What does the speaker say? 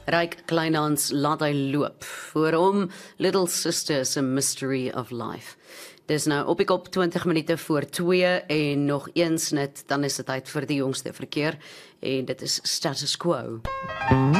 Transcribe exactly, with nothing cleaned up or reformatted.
Ryk Kleinhans laat hy loop. Voor hom, Little Sisters, A Mystery of Life. Dis nou op die kop twintig minute voor twee en nog een snit, dan is dit tyd vir die jongste verkeer en dit is status quo.